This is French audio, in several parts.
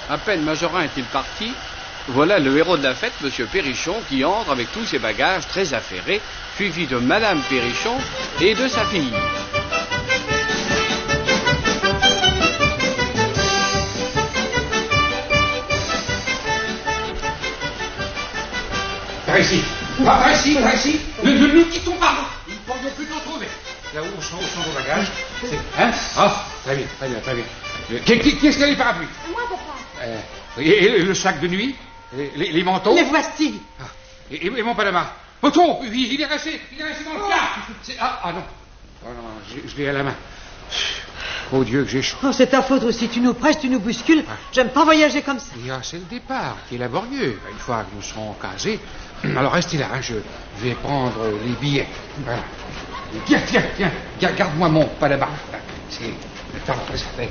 À peine Majorin est-il parti, voilà le héros de la fête, Monsieur Perrichon, qui entre avec tous ses bagages très affairés, suivi de Madame Perrichon et de sa fille. Par ici. Par ici. Ne nous quittons pas. Nous pourrions plus nous trouver. Là où sont vos bagages. Hein? Ah, très bien. Qui est-ce qui a les parapluies? Moi, papa. Et le sac de nuit? Les manteaux? Les voici. Et mon Panama? Otto, il est resté dans le car. Ah non. Oh non, je l'ai à la main. Oh Dieu, que j'ai chaud. Oh, c'est ta faute aussi. Tu nous presses, tu nous bouscules. J'aime pas voyager comme ça. C'est le départ qui est laborieux. Une fois que nous serons casés, alors restez là, hein, je vais prendre les billets. Voilà. Tiens, garde-moi mon Panama. C'est le temps de préserver.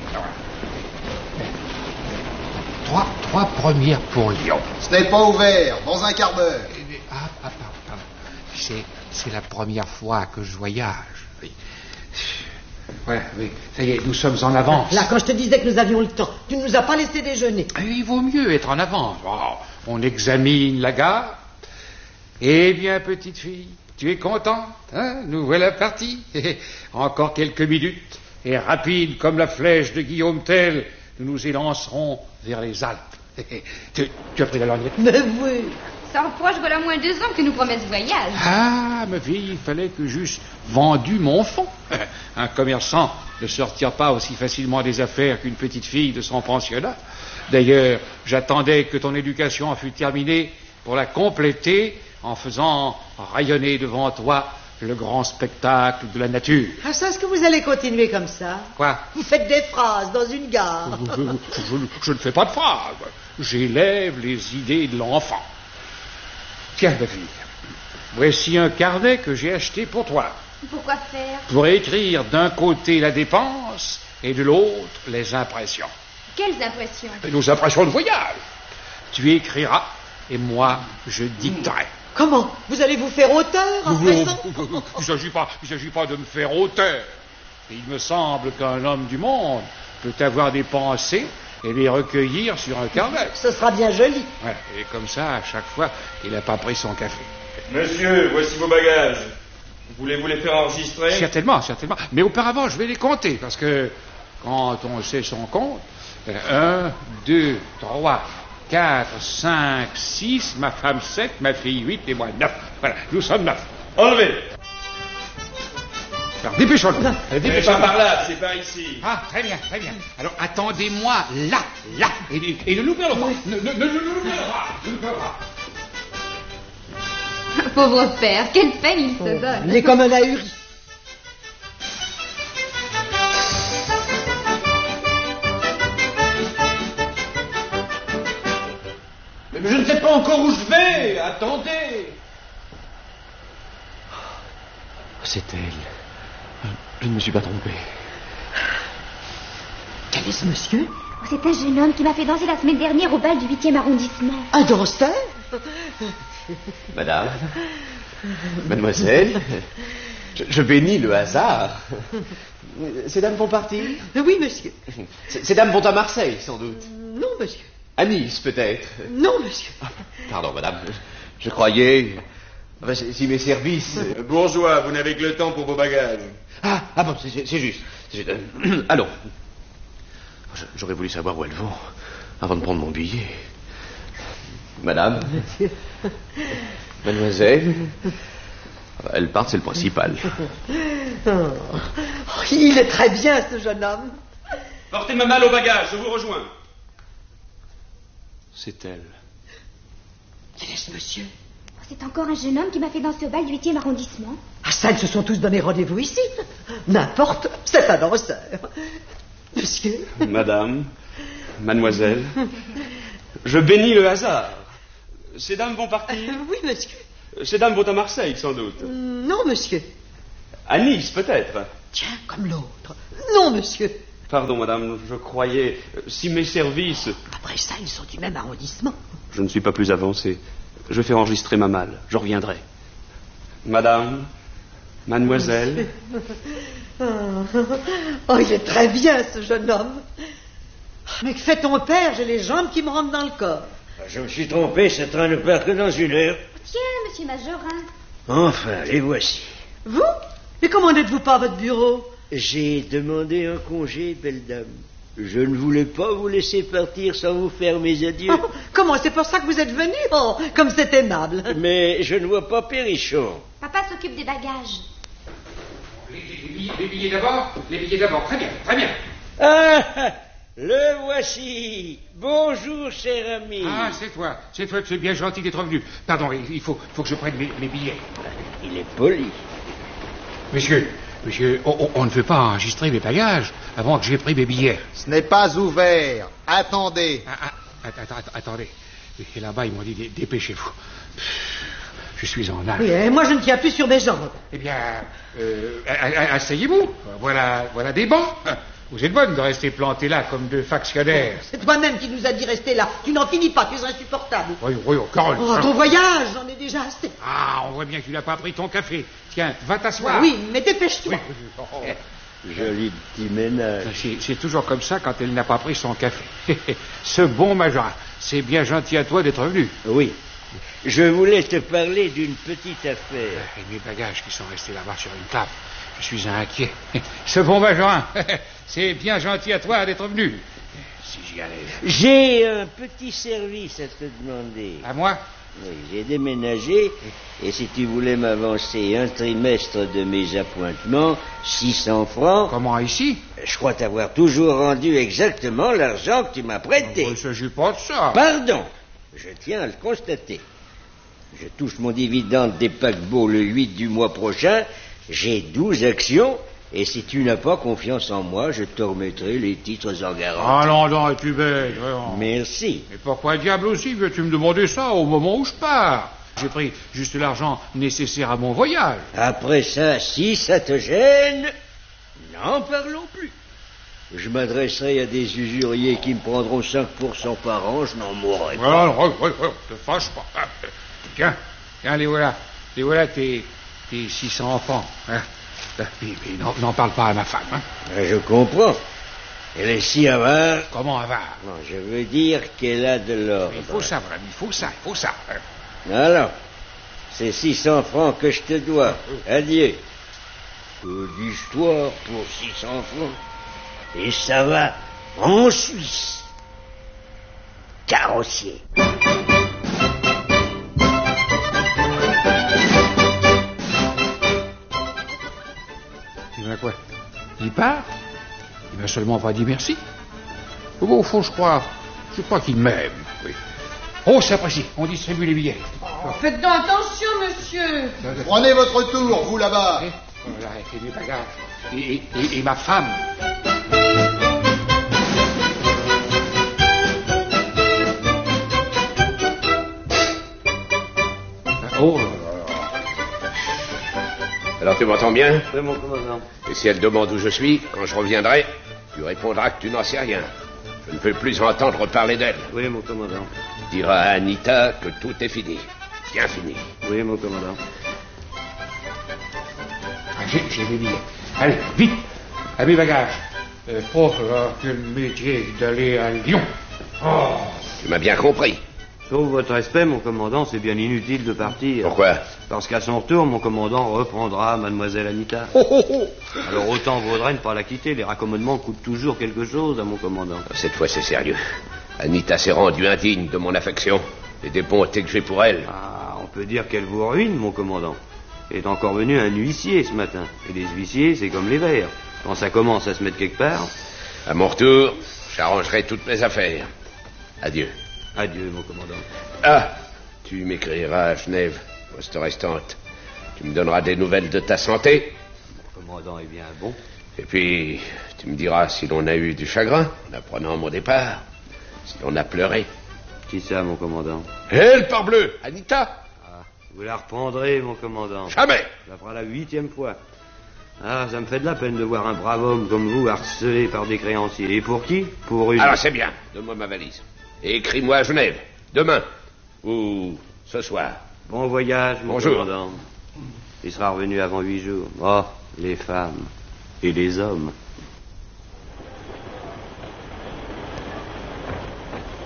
Trois premières pour Lyon. Ce n'est pas ouvert, dans un quart d'heure. Pardon. C'est la première fois que je voyage. Oui. Voilà, oui. Ça y est, nous sommes en avance. Là, quand je te disais que nous avions le temps, tu ne nous as pas laissé déjeuner. Il vaut mieux être en avance. Oh, on examine la gare. Eh bien, petite fille, tu es contente, hein? Nous voilà partis. Encore quelques minutes, et rapide comme la flèche de Guillaume Tell, nous nous élancerons vers les Alpes. Tu as pris la lorgnette? Mais oui. Ça reproche voilà moins 2 ans que tu nous promets ce voyage. Ah, ma fille, il fallait que j'eusse vendu mon fonds. Un commerçant ne sortira pas aussi facilement des affaires qu'une petite fille de son pensionnat. D'ailleurs, j'attendais que ton éducation en fût terminée pour la compléter en faisant rayonner devant toi le grand spectacle de la nature. Ah, ça, est-ce que vous allez continuer comme ça? Quoi? Vous faites des phrases dans une gare. Je ne fais pas de phrases. J'élève les idées de l'enfant. Tiens, ma fille, voici un carnet que j'ai acheté pour toi. Pourquoi faire? Pour écrire d'un côté la dépense et de l'autre les impressions. Quelles impressions? Nos impressions de voyage. Tu écriras et moi je dicterai. Comment? Vous allez vous faire auteur après ça? Il ne s'agit pas de me faire auteur. Il me semble qu'un homme du monde peut avoir des pensées et les recueillir sur un carnet. Ce sera bien joli. Ouais, et comme ça, à chaque fois, il n'a pas pris son café. Monsieur, voici vos bagages. Voulez-vous les faire enregistrer? Certainement. Mais auparavant, je vais les compter, parce que quand on sait son compte, 1, 2, 3, 4, 5, 6, ma femme 7, ma fille 8 et moi 9. Voilà, nous sommes 9. Enlevez. Alors, dépêchons-nous. Pas par là, c'est par ici. Ah, très bien. Alors, attendez-moi là. Et ne nous perdons pas. Ne nous perdons pas. Pauvre père, quelle peine il se donne. Il est comme un ahuri. Mais je ne sais pas encore où je vais. Attendez. C'est elle. Je ne me suis pas trompé. Quel est ce monsieur? C'est un jeune homme qui m'a fait danser la semaine dernière au bal du 8e arrondissement. Un danseur? Madame, mademoiselle, je bénis le hasard. Ces dames vont partir? Oui, monsieur. Ces dames vont à Marseille, sans doute. Non, monsieur. À Nice, peut-être. Non, monsieur. Pardon, madame. Je croyais... Enfin, si mes services... Bourgeois, vous n'avez que le temps pour vos bagages. Ah bon, c'est juste. Allons. J'aurais voulu savoir où elles vont avant de prendre mon billet. Madame, mademoiselle, elles partent, c'est le principal. Il est très bien, ce jeune homme. Portez ma malle au bagage, je vous rejoins. C'est elle. Quel est ce monsieur? C'est encore un jeune homme qui m'a fait danser au bal du 8e arrondissement. Ah, ça, ils se sont tous donné rendez-vous ici. N'importe, c'est un danseur. Monsieur? Madame, mademoiselle, je bénis le hasard. Ces dames vont partir? Oui, monsieur. Ces dames vont à Marseille, sans doute. Non, monsieur. À Nice, peut-être. Tiens, comme l'autre. Non, monsieur. Pardon, madame, je croyais... Si mes services... Après ça, ils sont du même arrondissement. Je ne suis pas plus avancé. Je vais faire enregistrer ma malle. Je reviendrai. Madame, mademoiselle... Oh, il est très bien, ce jeune homme. Mais que fait ton père? J'ai les jambes qui me rentrent dans le corps. Je me suis trompé, ce train ne part que dans 1 heure. Tiens, monsieur Majorin. Enfin, les voici. Vous? Mais comment n'êtes-vous pas à votre bureau? J'ai demandé un congé, belle dame. Je ne voulais pas vous laisser partir sans vous faire mes adieux. Oh, comment? C'est pour ça que vous êtes venu? Oh, comme c'est aimable. Mais je ne vois pas Perrichon. Papa s'occupe des bagages. Les billets d'abord. Les billets d'abord. Très bien, très bien. Ah, le voici. Bonjour, cher ami. Ah, c'est toi. C'est bien gentil d'être venu. Pardon, il faut que je prenne mes billets. Il est poli. Monsieur, on ne veut pas enregistrer mes bagages avant que j'ai pris mes billets. Ce n'est pas ouvert. Attendez. Attendez. Et là-bas, ils m'ont dit, dépêchez-vous. Je suis en âge. Oui, et moi, je ne tiens plus sur mes jambes. Eh bien, asseyez-vous. Voilà des bancs. Vous êtes bonne de rester plantés là comme deux factionnaires. C'est toi-même qui nous a dit rester là. Tu n'en finis pas, tu es insupportable. Oui, Carole. Oh, ton voyage, j'en ai déjà assez. Ah, on voit bien que tu n'as pas pris ton café. Tiens, va t'asseoir. Oui, mais dépêche-toi. Joli petit ménage. C'est toujours comme ça quand elle n'a pas pris son café. Ce bon Majorin, c'est bien gentil à toi d'être venu. Oui. Je voulais te parler d'une petite affaire. Et mes bagages qui sont restés là-bas sur une table. Je suis inquiet. Ce bon Majorin, c'est bien gentil à toi d'être venu. Si j'y allais. J'ai un petit service à te demander. À moi? Oui, j'ai déménagé, et si tu voulais m'avancer un trimestre de mes appointements, 600 francs... Comment, ici? Je crois t'avoir toujours rendu exactement l'argent que tu m'as prêté. Il ne s'agit pas de ça. Pardon, je tiens à le constater. Je touche mon dividende des paquebots le 8 du mois prochain, j'ai 12 actions, et si tu n'as pas confiance en moi, je te remettrai les titres en garantie. Ah non, es-tu bête? Merci. Et pourquoi diable aussi veux-tu me demander ça au moment où je pars? J'ai pris juste l'argent nécessaire à mon voyage. Après ça, si ça te gêne, n'en parlons plus. Je m'adresserai à des usuriers qui me prendront 5% par an, je n'en mourrai pas. Oui, te fâche pas. Tiens, les voilà. Les voilà tes 600 francs. Hein. Puis n'en parle pas à ma femme. Hein. Je comprends. Elle est si avare. Comment avare? Non, je veux dire qu'elle a de l'ordre. Il faut ça, vraiment, il faut ça. Alors, c'est 600 francs que je te dois. Adieu. Peu d'histoire pour 600 francs. Et ça va en Suisse. Carrossier. Il m'a quoi? Il part? Il m'a seulement pas dit merci. Au fond, je crois qu'il m'aime. Oui. Oh, c'est apprécié. On distribue les billets. Faites donc attention, monsieur. Prenez votre tour, vous là-bas. Voilà, et mes bagages. Et ma femme. Oh là là. Alors tu m'entends bien? Oui, mon commandant. Et si elle demande où je suis, quand je reviendrai, tu répondras que tu n'en sais rien. Je ne peux plus entendre parler d'elle. Oui, mon commandant. Tu diras à Anita que tout est fini. Bien fini. Oui, mon commandant. J'ai mes billets. Allez, vite, à mes bagages. Quel métier d'aller à Lyon. Oh. Tu m'as bien compris. Sauf votre respect, mon commandant, c'est bien inutile de partir. Pourquoi? Parce qu'à son retour, mon commandant reprendra mademoiselle Anita. Alors autant vaudrait ne pas la quitter. Les raccommodements coûtent toujours quelque chose à mon commandant. Cette fois, c'est sérieux. Anita s'est rendue indigne de mon affection et des bontés que j'ai pour elle. Ah, on peut dire qu'elle vous ruine, mon commandant. Il est encore venu un huissier ce matin. Et les huissiers, c'est comme les vers. Quand ça commence à se mettre quelque part... À mon retour, j'arrangerai toutes mes affaires. Adieu. Adieu, mon commandant. Ah, tu m'écriras à Genève, poste restante. Tu me donneras des nouvelles de ta santé. Mon commandant est bien bon. Et puis, tu me diras si l'on a eu du chagrin en apprenant mon départ. Si l'on a pleuré. Qui ça, mon commandant? Elle, parbleu, Anita. Ah, vous la reprendrez, mon commandant. Jamais. Ça fera la 8e fois. Ah, ça me fait de la peine de voir un brave homme comme vous harcelé par des créanciers. Et pour qui? Pour une... Alors c'est bien, donne-moi ma valise. Et écris-moi à Genève, demain, ou ce soir. Bon voyage, mon Bonjour. commandant. Il sera revenu avant 8 jours. Oh, les femmes et les hommes.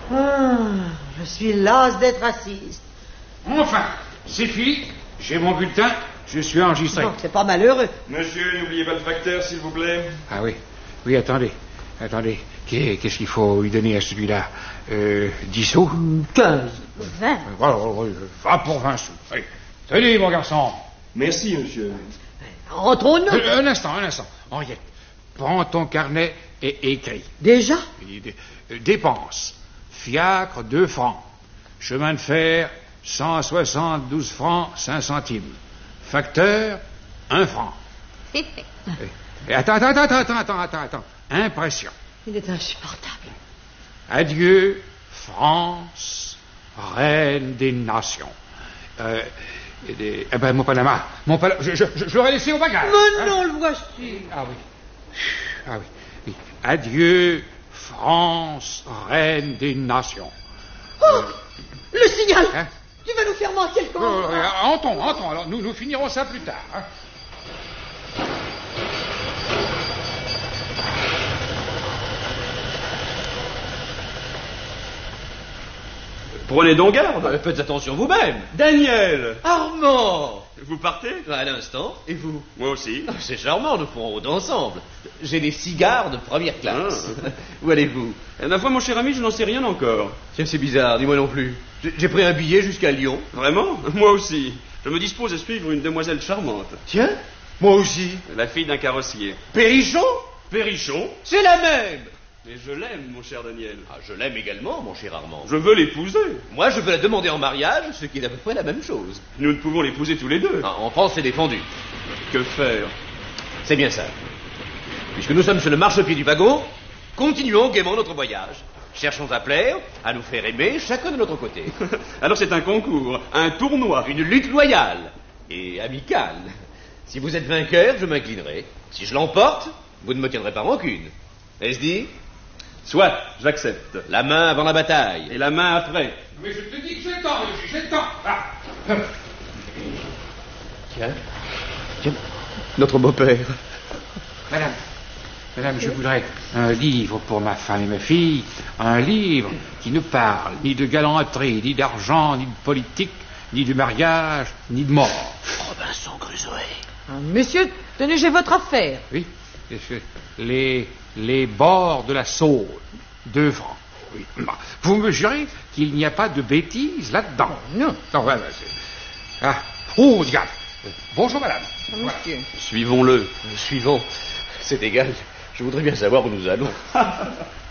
Je suis lasse d'être assise. Enfin, c'est fini. J'ai mon bulletin. Je suis enregistré. Non, c'est pas malheureux. Monsieur, n'oubliez pas le facteur, s'il vous plaît. Ah oui. Oui, attendez. Qu'est-ce qu'il faut lui donner à celui-là 10 sous 15. 20. Voilà, 20 pour 20 sous. Allez. Tenez, mon garçon. Merci, monsieur. Entrons-nous. Un instant. Henriette, prends ton carnet et écris. Déjà? Dépenses. Fiacre, 2 francs. Chemin de fer, 172 francs, 5 centimes. Facteur, 1 franc. C'est fait. Et attends. Impression. Il est insupportable. Adieu, France, reine des nations. Mon Panama. Je l'aurais laissé au bagage. Mais non, le voici. Ah oui. Adieu, France, reine des nations. Oh, le signal. Hein? Tu vas nous faire mentir le camp. Entrons. Alors, nous finirons ça plus tard. Hein? Prenez donc garde. Faites attention vous-même. Daniel, Armand. vous partez? À l'instant. Et vous? Moi aussi. C'est charmant, nous ferons route ensemble. J'ai des cigares de première classe. Où allez-vous? Ma foi, mon cher ami, je n'en sais rien encore. Tiens, c'est bizarre, dis-moi non plus. J'ai pris un billet jusqu'à Lyon. Vraiment? Moi aussi. Je me dispose à suivre une demoiselle charmante. Tiens, moi aussi. La fille d'un carrossier. Périchon? Périchon? C'est la même. Mais je l'aime, mon cher Daniel. Ah, je l'aime également, mon cher Armand. Je veux l'épouser. Moi, je veux la demander en mariage, ce qui est à peu près la même chose. Nous ne pouvons l'épouser tous les deux. Ah, en France, c'est défendu. Que faire? C'est bien ça. Puisque nous sommes sur le marchepied du wagon, continuons gaiement notre voyage. Cherchons à plaire, à nous faire aimer, chacun de notre côté. Alors c'est un concours, un tournoi. Une lutte loyale et amicale. Si vous êtes vainqueur, je m'inclinerai. Si je l'emporte, vous ne me tiendrez pas rancune. Est-ce dit? Soit, j'accepte. La main avant la bataille. Et la main après. Mais je te dis que j'ai le temps, j'ai le temps. Ah. Tiens, notre beau-père. Madame, je voudrais un livre pour ma femme et ma fille, un livre qui ne parle ni de galanterie, ni d'argent, ni de politique, ni de mariage, ni de mort. Robinson Crusoe. Monsieur, tenez, j'ai votre affaire. Oui, les bords de la Saône, 2 francs. Oui. Vous me jurez qu'il n'y a pas de bêtises là-dedans? Non. Oh, diable. Bonjour, madame. Monsieur. Suivons-le. Suivons. C'est égal. Je voudrais bien savoir où nous allons.